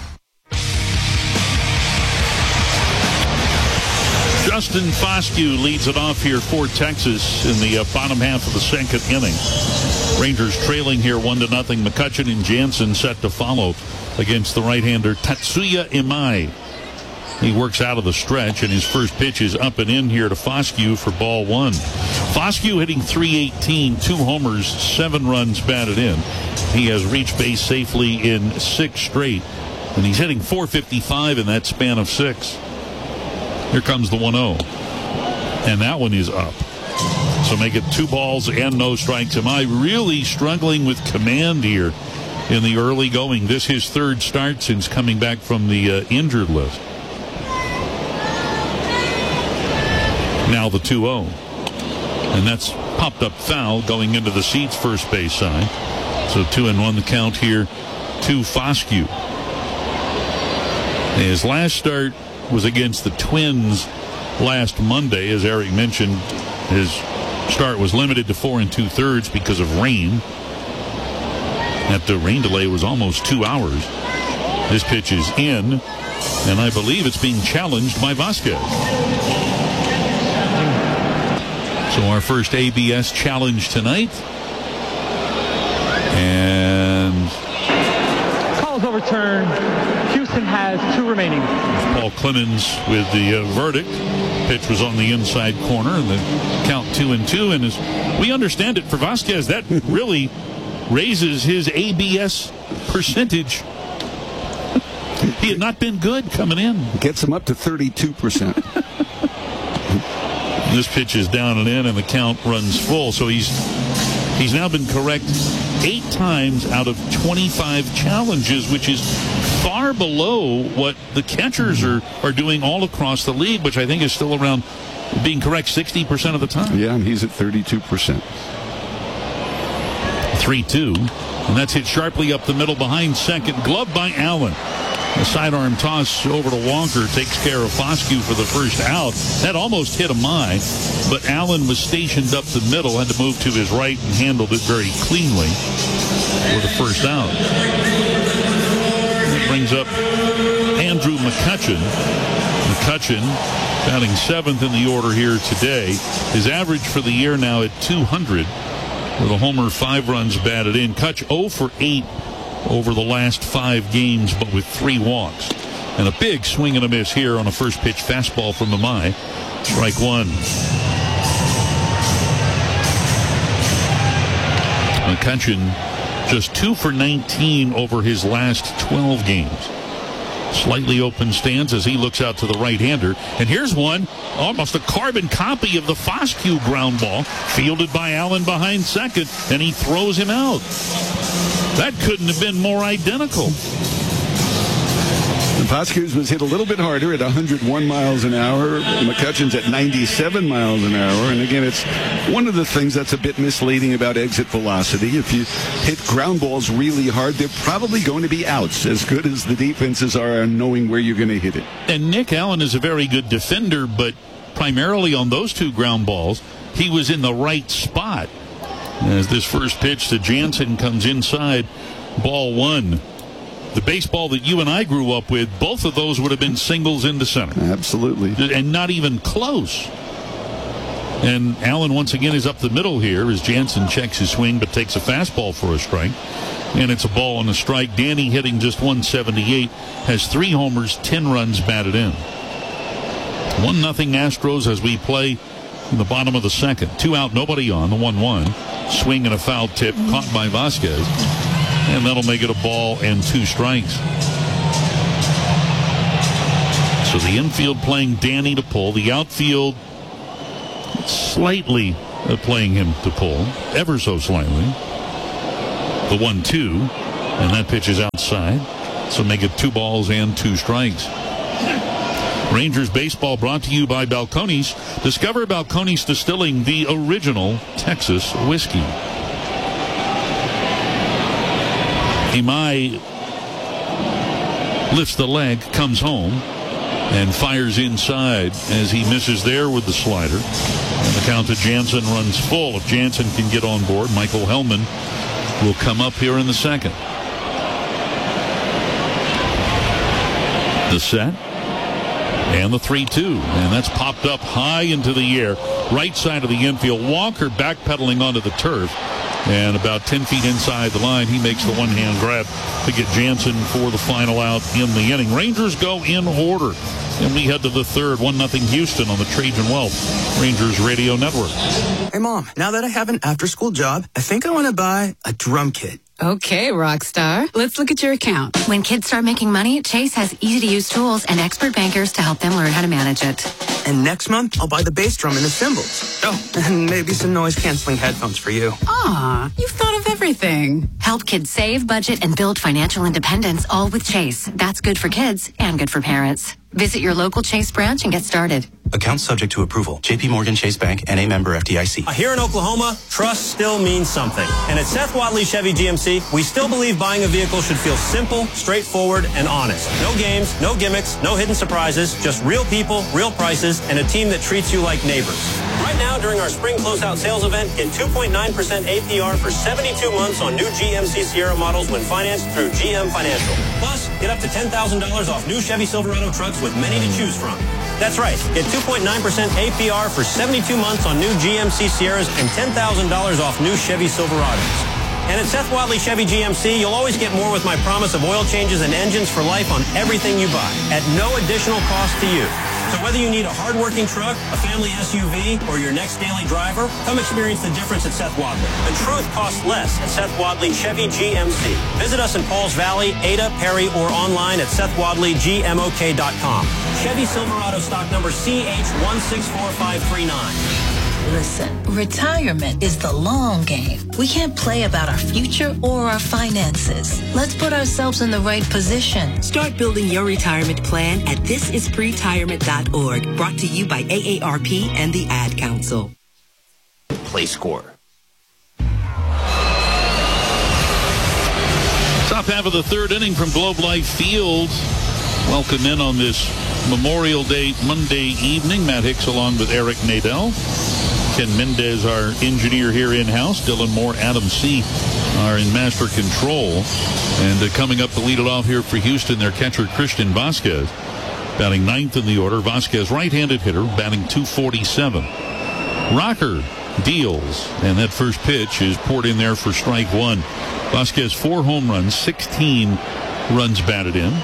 Justin Foscue leads it off here for Texas in the uh, bottom half of the second inning. Rangers trailing here one to nothing. McCutchen and Jansen set to follow against the right-hander Tatsuya Imai. He works out of the stretch, and his first pitch is up and in here to Foscue for ball one. Foscue hitting three eighteen, two homers, seven runs batted in. He has reached base safely in six straight, and he's hitting four fifty-five in that span of six. Here comes the one oh, and that one is up. So make it two balls and no strikes. Am I really struggling with command here in the early going? This his third start since coming back from the uh, injured list. Now the two oh. And that's popped up foul going into the seats first base side. So two and one the count here to Foscue. His last start was against the Twins last Monday. As Eric mentioned, his start was limited to four and two thirds because of rain. That the rain delay was almost two hours. This pitch is in, and I believe it's being challenged by Vasquez. So our first A B S challenge tonight. And call's overturned. Houston has two remaining. Paul Clemens with the uh, verdict. Pitch was on the inside corner, and the count two and two. And as we understand it for Vasquez, that really raises his A B S percentage. He had not been good coming in. Gets him up to thirty-two percent. This pitch is down and in, and the count runs full. So he's he's now been correct eight times out of twenty-five challenges, which is far below what the catchers are, are doing all across the league, which I think is still around being correct sixty percent of the time. Yeah, and he's at thirty-two percent. three two, and that's hit sharply up the middle behind second. Glove by Allen. The sidearm toss over to Walker takes care of Foscue for the first out. That almost hit a mine, but Allen was stationed up the middle, had to move to his right and handled it very cleanly for the first out. That brings up Andrew McCutchen. McCutchen batting seventh in the order here today. His average for the year now at two hundred with a homer, five runs batted in. Kutch oh for eight over the last five games, but with three walks. And a big swing and a miss here on a first pitch fastball from Imai. Strike one. McCutchen just two for nineteen over his last twelve games. Slightly open stance as he looks out to the right-hander. And here's one, almost a carbon copy of the Foscue ground ball, fielded by Allen behind second, and he throws him out. That couldn't have been more identical. Foscue's was hit a little bit harder at one hundred one miles an hour. McCutchen's at ninety-seven miles an hour. And again, it's one of the things that's a bit misleading about exit velocity. If you hit ground balls really hard, they're probably going to be outs, as good as the defenses are on knowing where you're going to hit it. And Nick Allen is a very good defender, but primarily on those two ground balls, he was in the right spot. As this first pitch to Jansen comes inside, ball one. The baseball that you and I grew up with, both of those would have been singles into center. Absolutely. And not even close. And Allen once again is up the middle here as Jansen checks his swing but takes a fastball for a strike. And it's a ball and a strike. Danny hitting just one seventy-eight, has three homers, ten runs batted in. one nothing Astros as we play in the bottom of the second. Two out, nobody on, the one one. Swing and a foul tip caught by Vasquez. And that'll make it a ball and two strikes. So the infield playing Danny to pull. The outfield slightly uh, playing him to pull. Ever so slightly. The one two. And that pitch is outside. So make it two balls and two strikes. Rangers baseball brought to you by Balcones. Discover Balcones Distilling, the original Texas whiskey. Imai lifts the leg, comes home, and fires inside as he misses there with the slider. And the count to Jansen runs full. If Jansen can get on board, Michael Hellman will come up here in the second. The set. And the three two. And that's popped up high into the air. Right side of the infield. Walker backpedaling onto the turf. And about ten feet inside the line, he makes the one-hand grab to get Jansen for the final out in the inning. Rangers go in order. And we head to the third. one nothing Houston on the Trajan Wealth Rangers Radio Network. Hey, Mom, now that I have an after-school job, I think I want to buy a drum kit. Okay, Rockstar. Let's look at your account. When kids start making money, Chase has easy-to-use tools and expert bankers to help them learn how to manage it. And next month, I'll buy the bass drum and the cymbals. Oh, and maybe some noise-canceling headphones for you. Aw, you've thought of everything. Help kids save, budget, and build financial independence, all with Chase. That's good for kids and good for parents. Visit your local Chase branch and get started. Account subject to approval. J P Morgan Chase Bank, N A member F D I C. Here in Oklahoma, trust still means something. And at Seth Wadley Chevy G M C, we still believe buying a vehicle should feel simple, straightforward, and honest. No games, no gimmicks, no hidden surprises, just real people, real prices, and a team that treats you like neighbors. Right now, during our spring closeout sales event, get two point nine percent A P R for seventy-two months on new G M C Sierra models when financed through G M Financial. Plus, get up to ten thousand dollars off new Chevy Silverado trucks with many to choose from. That's right. Get two point nine percent A P R for seventy-two months on new G M C Sierras and ten thousand dollars off new Chevy Silverados. And at Seth Wadley Chevy G M C, you'll always get more with my promise of oil changes and engines for life on everything you buy at no additional cost to you. So whether you need a hard-working truck, a family S U V, or your next daily driver, come experience the difference at Seth Wadley. The truth costs less at Seth Wadley Chevy G M C. Visit us in Pauls Valley, Ada, Perry, or online at seth wadley g m o k dot com. Chevy Silverado stock number C H one six four five three nine. Listen, retirement is the long game. We can't play about our future or our finances. Let's put ourselves in the right position. Start building your retirement plan at this is pretirement dot org. Brought to you by A A R P and the Ad Council. Play score. Top half of the third inning from Globe Life Field. Welcome in on this Memorial Day Monday evening. Matt Hicks along with Eric Nadel. Ken Mendez, our engineer here in-house. Dylan Moore, Adam C. are in master control. And uh, coming up to lead it off here for Houston, their catcher, Christian Vasquez. Batting ninth in the order. Vasquez, right-handed hitter, batting two forty-seven. Rocker deals, and that first pitch is poured in there for strike one. Vasquez, four home runs, sixteen runs batted in.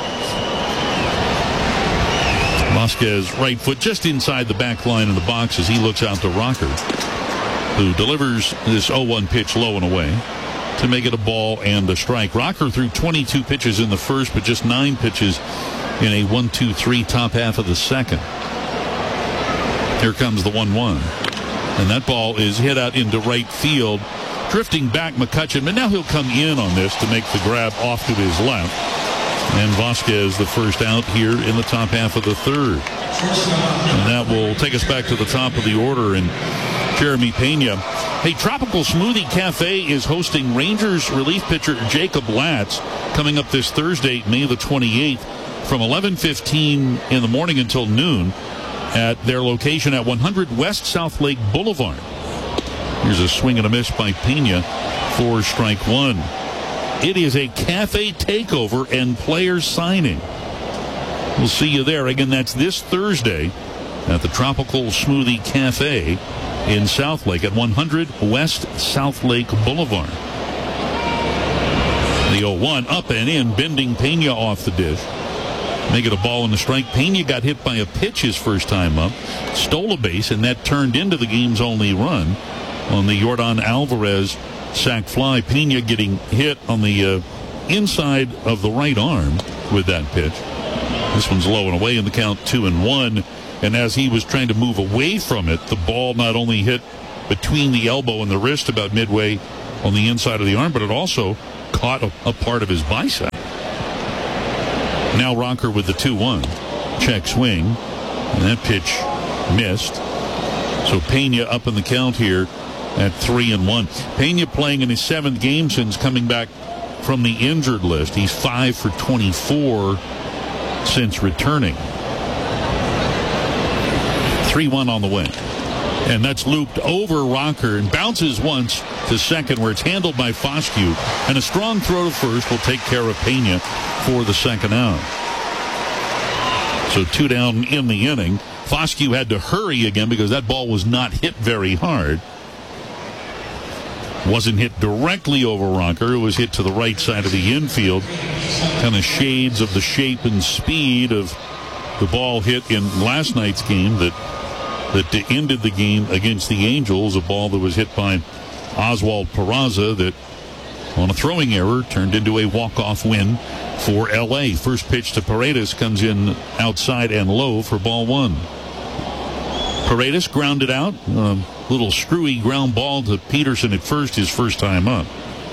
Vasquez, right foot, just inside the back line of the box as he looks out to Rocker, who delivers this oh one pitch low and away to make it a ball and a strike. Rocker threw twenty-two pitches in the first, but just nine pitches in a one two three top half of the second. Here comes the one one. And that ball is hit out into right field. Drifting back, McCutchen, but now he'll come in on this to make the grab off to his left. And Vasquez, the first out here in the top half of the third. And that will take us back to the top of the order. And Jeremy Pena. Hey, Tropical Smoothie Cafe is hosting Rangers relief pitcher Jacob Latz coming up this Thursday, May the twenty-eighth, from eleven fifteen in the morning until noon at their location at one hundred West South Lake Boulevard. Here's a swing and a miss by Pena for strike one. It is a cafe takeover and player signing. We'll see you there. Again, that's this Thursday at the Tropical Smoothie Cafe in South Lake at one hundred West South Lake Boulevard. The oh one up and in, bending Pena off the dish. Make it a ball and a strike. Pena got hit by a pitch his first time up, stole a base, and that turned into the game's only run on the Yordan Alvarez sac fly. Pena getting hit on the uh, inside of the right arm with that pitch. This one's low and away in the count, two and one. And as he was trying to move away from it, the ball not only hit between the elbow and the wrist about midway on the inside of the arm, but it also caught a, a part of his bicep. Now Rocker with the two one. Check swing. And that pitch missed. So Pena up in the count here at three and one. Pena playing in his seventh game since coming back from the injured list. He's five for twenty-four since returning. three one on the way. And that's looped over Rocker and bounces once to second, where it's handled by Foscue. And a strong throw to first will take care of Pena for the second out. So two down in the inning. Foscue had to hurry again because that ball was not hit very hard. Wasn't hit directly over Rocker. It was hit to the right side of the infield. Kind of shades of the shape and speed of the ball hit in last night's game that that ended the game against the Angels. A ball that was hit by Oswald Peraza that, on a throwing error, turned into a walk-off win for L A. First pitch to Paredes comes in outside and low for ball one. Paredes grounded out. A little screwy ground ball to Peterson at first, his first time up.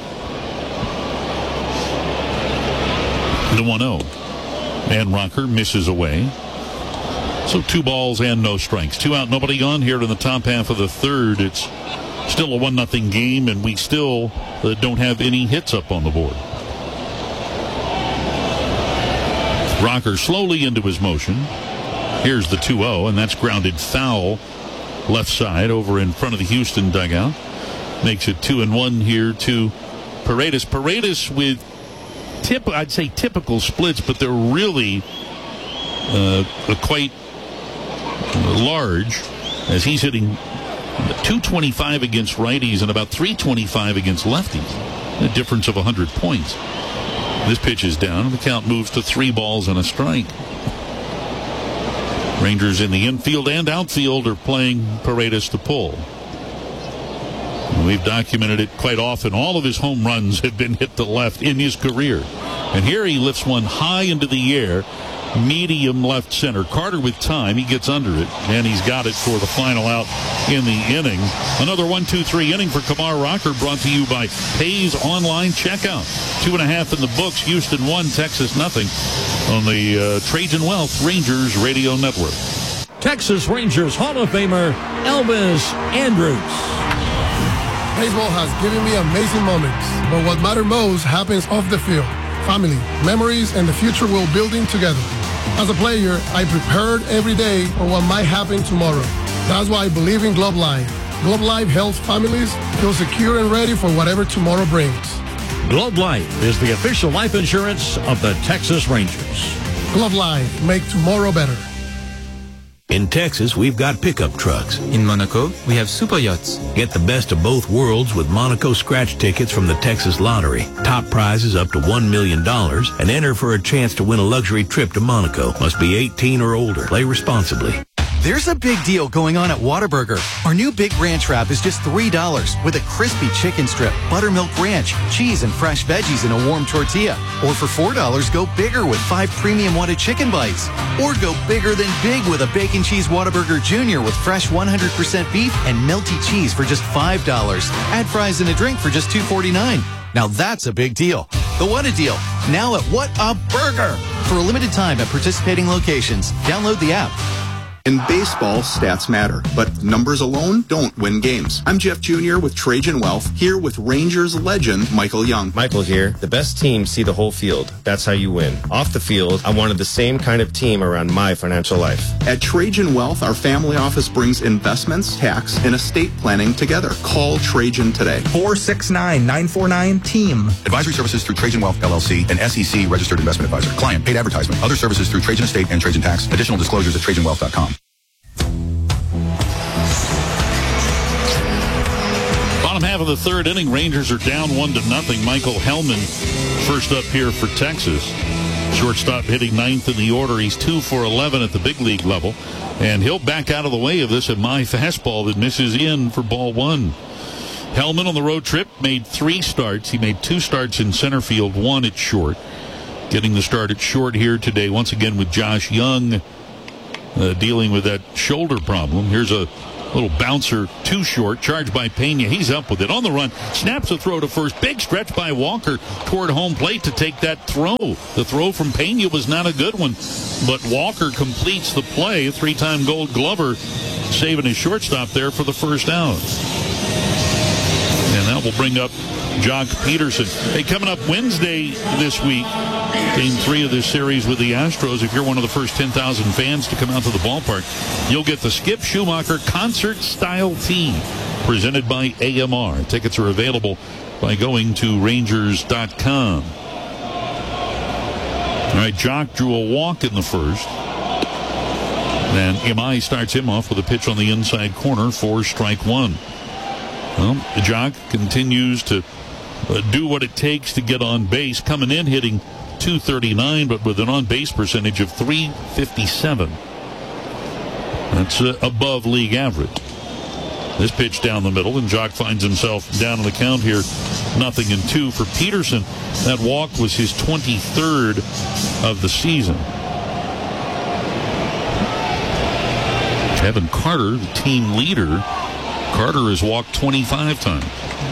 The one oh. And Rocker misses away. So two balls and no strikes. Two out, nobody on here in the top half of the third. It's still a one nothing game, and we still uh, don't have any hits up on the board. Rocker slowly into his motion. Here's the two oh, and that's grounded foul left side over in front of the Houston dugout. Makes it two and one here to Paredes. Paredes with, tip, I'd say typical splits, but they're really uh, quite large, as he's hitting two twenty-five against righties and about three twenty-five against lefties. A difference of one hundred points. This pitch is down, and the count moves to three balls and a strike. Rangers in the infield and outfield are playing Paredes to pull. We've documented it quite often. All of his home runs have been hit to left in his career. And here he lifts one high into the air, medium left center. Carter with time, he gets under it, and he's got it for the final out in the inning. Another one two three inning for Kumar Rocker, brought to you by Pays Online Checkout. Two and a half in the books. Houston one, Texas nothing on the uh, Trajan Wealth Rangers Radio Network. Texas Rangers Hall of Famer Elvis Andrus. Baseball has given me amazing moments, but what matters most happens off the field. Family, memories, and the future we're building together. As a player, I prepared every day for what might happen tomorrow. That's why I believe in Globe Life. Globe Life helps families feel secure and ready for whatever tomorrow brings. Globe Life is the official life insurance of the Texas Rangers. Globe Life, make tomorrow better. In Texas, we've got pickup trucks. In Monaco, we have super yachts. Get the best of both worlds with Monaco scratch tickets from the Texas Lottery. Top prizes up to one million dollars, and enter for a chance to win a luxury trip to Monaco. Must be eighteen or older. Play responsibly. There's a big deal going on at Whataburger. Our new Big Ranch Wrap is just three dollars with a crispy chicken strip, buttermilk ranch, cheese, and fresh veggies in a warm tortilla. Or for four dollars, go bigger with five premium Whata chicken bites. Or go bigger than big with a Bacon Cheese Whataburger Junior with fresh one hundred percent beef and melty cheese for just five dollars. Add fries and a drink for just two forty-nine. Now that's a big deal. The Whata Deal, now at What a Burger. For a limited time at participating locations. Download the app. In baseball, stats matter, but numbers alone don't win games. I'm Jeff Junior with Trajan Wealth, here with Rangers legend Michael Young. Michael here. The best teams see the whole field. That's how you win. Off the field, I wanted the same kind of team around my financial life. At Trajan Wealth, our family office brings investments, tax, and estate planning together. Call Trajan today. four six nine, nine four nine, team. Advisory services through Trajan Wealth, L L C, an S E C registered investment advisor. Client paid advertisement. Other services through Trajan Estate and Trajan Tax. Additional disclosures at trajan wealth dot com. Bottom half of the third inning, Rangers are down one to nothing. Michael Hellman first up here for Texas. Shortstop hitting ninth in the order. He's two for eleven at the big league level, and he'll back out of the way of this at my fastball that misses in for ball one. Hellman on the road trip made three starts. He made two starts in center field, one at short. Getting the start at short here today, once again with Josh Young uh, dealing with that shoulder problem. Here's a little bouncer too short, charged by Pena. He's up with it. On the run, snaps a throw to first. Big stretch by Walker toward home plate to take that throw. The throw from Pena was not a good one, but Walker completes the play. Three-time Gold Glover saving his shortstop there for the first out. And that will bring up Jock Peterson. Hey, coming up Wednesday this week, game three of this series with the Astros. If you're one of the first ten thousand fans to come out to the ballpark, you'll get the Skip Schumacher concert-style tee presented by A M R. Tickets are available by going to Rangers dot com. All right, Jock drew a walk in the first. And M I starts him off with a pitch on the inside corner for strike one. Well, Jock continues to uh, do what it takes to get on base. Coming in hitting two thirty-nine, but with an on-base percentage of three fifty-seven. That's uh, above league average. This pitch down the middle, and Jock finds himself down on the count here. Nothing and two for Peterson. That walk was his twenty-third of the season. Kevin Carter, the team leader. Carter has walked twenty-five times.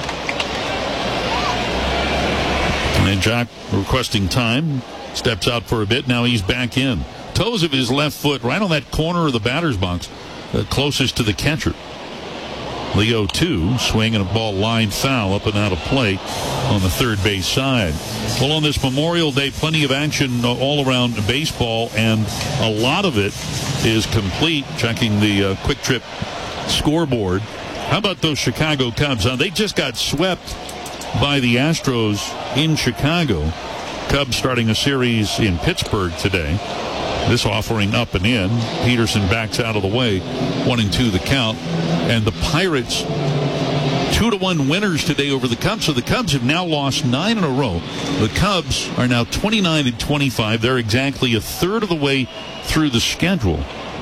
And Jock requesting time. Steps out for a bit. Now he's back in. Toes of his left foot right on that corner of the batter's box, uh, closest to the catcher. Leo two, swinging a ball line foul up and out of play on the third base side. Well, on this Memorial Day, plenty of action all around baseball, and a lot of it is complete. Checking the uh, Quick Trip scoreboard. How about those Chicago Cubs? Huh? They just got swept by the Astros in Chicago. Cubs starting a series in Pittsburgh today. This offering up and in. Peterson backs out of the way. One and two the count. And the Pirates, two to one winners today over the Cubs. So the Cubs have now lost nine in a row. The Cubs are now twenty-nine and twenty-five. They're exactly a third of the way through the schedule.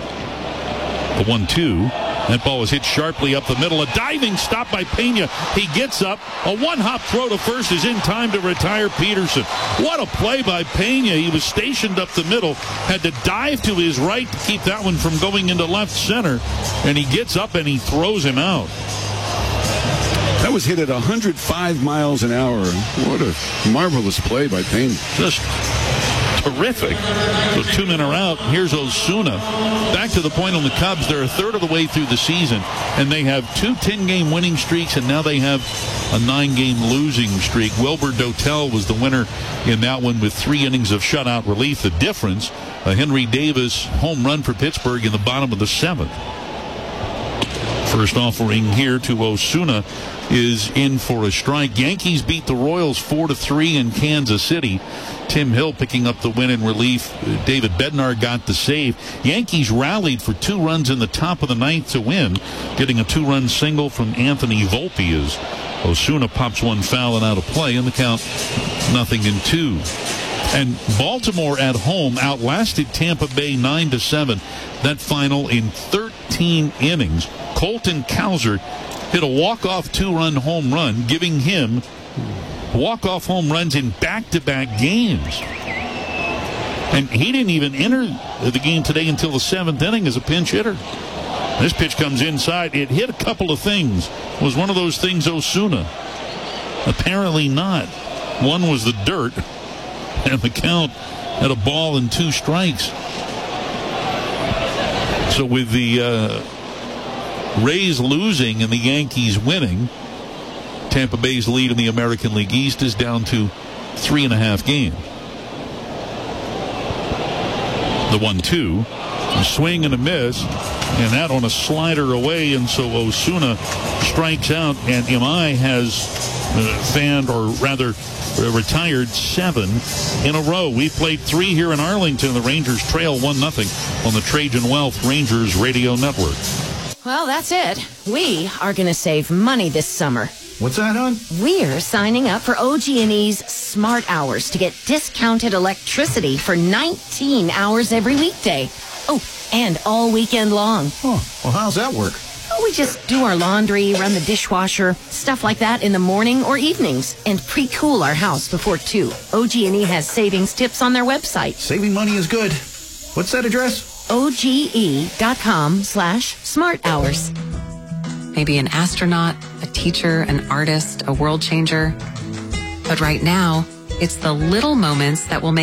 The one two. That ball was hit sharply up the middle. A diving stop by Pena. He gets up. A one-hop throw to first is in time to retire Peterson. What a play by Pena. He was stationed up the middle. Had to dive to his right to keep that one from going into left center. And he gets up and he throws him out. That was hit at one hundred five miles an hour. What a marvelous play by Pena. Just terrific. So two men are out. Here's Osuna. Back to the point on the Cubs. They're a third of the way through the season, and they have two ten-game winning streaks, and now they have a nine-game losing streak. Wilbur Dotel was the winner in that one with three innings of shutout relief. The difference, a Henry Davis home run for Pittsburgh in the bottom of the seventh. First offering here to Osuna is in for a strike. Yankees beat the Royals four to three in Kansas City. Tim Hill picking up the win in relief. David Bednar got the save. Yankees rallied for two runs in the top of the ninth to win, getting a two-run single from Anthony Volpe as Osuna pops one foul and out of play, and the count nothing in two. And Baltimore at home outlasted Tampa Bay nine to seven. That final in thirteen innings. Colton Cowser hit a walk-off two-run home run, giving him walk-off home runs in back-to-back games. And he didn't even enter the game today until the seventh inning as a pinch hitter. This pitch comes inside. It hit a couple of things. Was one of those things Osuna? Apparently not. One was the dirt, and the count at a ball and two strikes. So with the uh, Rays losing and the Yankees winning, Tampa Bay's lead in the American League East is down to three and a half games. The one two, a swing and a miss, and that on a slider away, and so Osuna strikes out, and M I has uh, fanned, or rather uh, retired seven in a row. We played three here in Arlington. The Rangers trail one nothing on the Trajan Wealth Rangers Radio Network. Well, that's it. We are going to save money this summer. What's that, hon? We're signing up for O G and E's Smart Hours to get discounted electricity for nineteen hours every weekday. Oh, and all weekend long. Oh, well, how's that work? we just do our laundry, run the dishwasher, stuff like that in the morning or evenings, and pre-cool our house before two. O G and E has savings tips on their website. Saving money is good. What's that address? O-G-E.com slash smart hours. Maybe an astronaut, a teacher, an artist, a world changer. But right now, it's the little moments that will make